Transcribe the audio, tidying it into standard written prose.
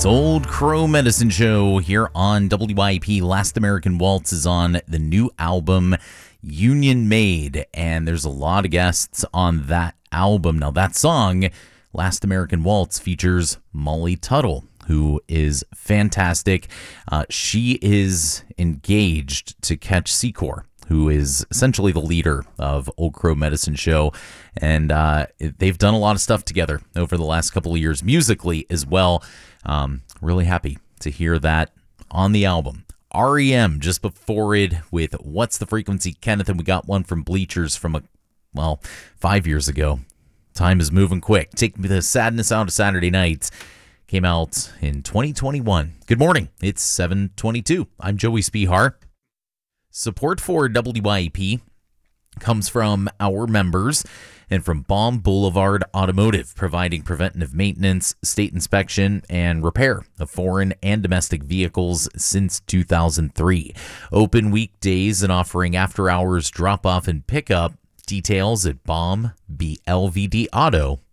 It's Old Crow Medicine Show here on WYP. Last American Waltz is on the new album Union Made, and there's a lot of guests on that album. Now, that song, Last American Waltz, features Molly Tuttle, who is fantastic. She is engaged to Ketch Secor, who is essentially the leader of Old Crow Medicine Show. And they've done a lot of stuff together over the last couple of years, musically as well. Really happy to hear that on the album. REM just before it with What's the Frequency, Kenneth, and we got one from Bleachers from 5 years ago. Time is moving quick. Take Me the Sadness Out of Saturday Nights came out in 2021. Good morning. It's 7:22. I'm Joey Spihar. Support for WYP comes from our members and from Baum Boulevard Automotive, providing preventative maintenance, state inspection, and repair of foreign and domestic vehicles since 2003. Open weekdays and offering after-hours drop-off and pickup. Details at baumbLVDauto.com.